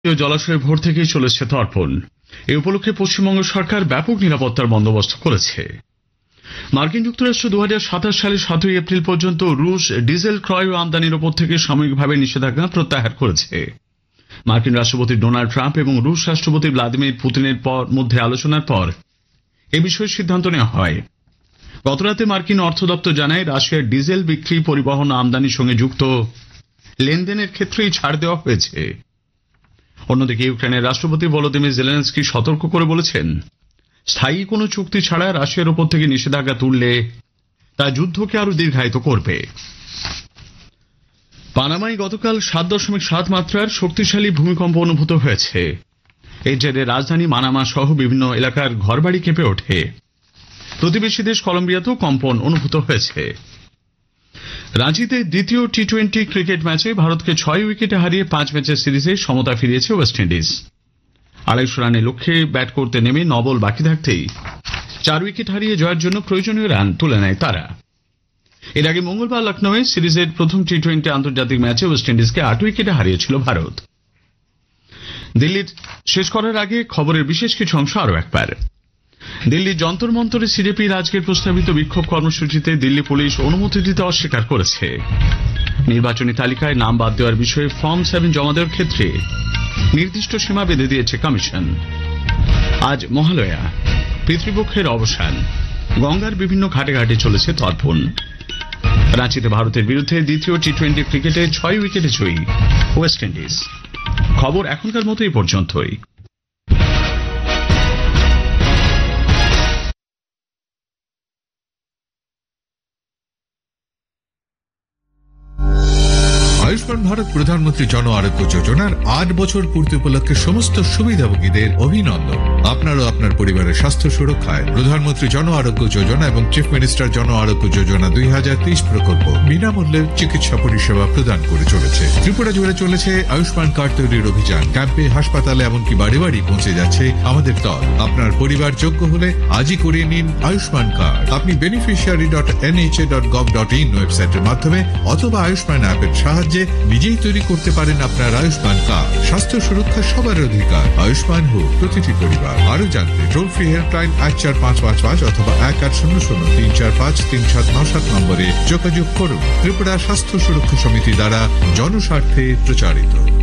জলাশয়ে ভোর থেকেই চলেছে তর্পণ। এ উপলক্ষে পশ্চিমবঙ্গ সরকার ব্যাপক নিরাপত্তার বন্দোবস্ত করেছে। মার্কিন যুক্তরাষ্ট্র 2027 সালের 7 এপ্রিল পর্যন্ত রুশ ডিজেল ক্রয় ও আমদানির ওপর থেকে সাময়িকভাবে নিষেধাজ্ঞা প্রত্যাহার করেছে। মার্কিন রাষ্ট্রপতি ডোনাল্ড ট্রাম্প এবং রুশ রাষ্ট্রপতি ভ্লাদিমির পুতিনের মধ্যে আলোচনার পর এ বিষয়ে সিদ্ধান্ত নেওয়া হয়। গতরাতে মার্কিন অর্থ দপ্তর জানায়, রাশিয়ার ডিজেল বিক্রি, পরিবহন ও আমদানির সঙ্গে যুক্ত লেনদেনের ক্ষেত্রেই ছাড় দেওয়া হয়েছে। অন্যদিকে ইউক্রেনের রাষ্ট্রপতি ভলোদিমির জেলেনস্কি সতর্ক করে বলেছেন, স্থায়ী কোনো চুক্তি ছাড়া রাশিয়ার ওপর থেকে নিষেধাজ্ঞা তুললে তা যুদ্ধকে আরো দীর্ঘায়িত করবে। পানামায় গতকাল 7.7 মাত্রার শক্তিশালী ভূমিকম্প অনুভূত হয়েছে। এর জেরে রাজধানী মানামা সহ বিভিন্ন এলাকার ঘরবাড়ি কেঁপে ওঠে। প্রতিবেশী দেশ কলম্বিয়াতেও কম্পন অনুভূত হয়েছে। রাঁচিতে দ্বিতীয় টি-20 ক্রিকেট ম্যাচে ভারতকে 6 উইকেটে হারিয়ে 5 ম্যাচের সিরিজে সমতা ফিরিয়েছে ওয়েস্ট ইন্ডিজ। 250 রানের লক্ষ্যে ব্যাট করতে নেমে 9 বল বাকি থাকতেই 4 উইকেট হারিয়ে জয়ের জন্য প্রয়োজনীয় রান তুলে নেয় তারা। এর আগে মঙ্গলবার লখনৌয়ে সিরিজের প্রথম টি-20 আন্তর্জাতিক ম্যাচে ওয়েস্ট ইন্ডিজকে 8 উইকেটে হারিয়েছিল ভারত। দিল্লির শেষ করার আগে খবরের বিশেষ কিছু অংশ আরো একবার। দিল্লির যন্তর মন্তরে সিজেপির আজকের প্রস্তাবিত বিক্ষোভ কর্মসূচিতে দিল্লি পুলিশ অনুমতি দিতে অস্বীকার করেছে। নির্বাচনী তালিকায় নাম বাদ দেওয়ার বিষয়ে ফর্ম 7 জমা দেওয়ার ক্ষেত্রে নির্দিষ্ট সীমা বেঁধে দিয়েছে কমিশন। আজ মহালয়া, পিতৃপক্ষের অবসান। গঙ্গার বিভিন্ন ঘাটে ঘাটে চলেছে তর্পণ। রাঁচিতে ভারতের বিরুদ্ধে দ্বিতীয় টি-20 ক্রিকেটে 6 উইকেটে জয়ী ওয়েস্ট ইন্ডিজ। খবর এখনকার মতো এই পর্যন্তই। আয়ুষ্মান ভারত প্রধানমন্ত্রী জন আরোগ্য যোজনার 8 বছর পূর্তি উপলক্ষে সমস্ত সুবিধাভোগীদের অভিনন্দন। আপনারও আপনার পরিবারের স্বাস্থ্য সুরক্ষায় প্রধানমন্ত্রী জন আরোগ্য যোজনা এবং চিফ মিনিস্টার জন আরোগ্য যোজনা 2030 প্রকল্প বিনামূল্যে চিকিৎসা পরিষেবা প্রদান করে চলেছে। ত্রিপুরা জুড়ে চলেছে আয়ুষ্মান কার্ড তৈরির অভিযান। ক্যাম্পে, হাসপাতালে, এমনকি বাড়ি বাড়ি পৌঁছে যাচ্ছে আমাদের দল। আপনার পরিবার যোগ্য হলে আজই করিয়ে নিন আয়ুষ্মান কার্ড। আপনি beneficiary.nha.gov.in ওয়েবসাইটের মাধ্যমে অথবা আয়ুষ্মান অ্যাপের সাহায্যে নিজেই তৈরি করতে পারেন আপনার আয়ুষ্মান কার্ড। স্বাস্থ্য সুরক্ষা সবার অধিকার। আয়ুষ্মান হোক প্রতিটি পরিবার। আরো জানতে টোল ফ্রি হেল্পলাইন 14555 অথবা 1800-345-3797 নম্বরে যোগাযোগ করুন। ত্রিপুরা স্বাস্থ্য সুরক্ষা সমিতি দ্বারা জনস্বার্থে প্রচারিত।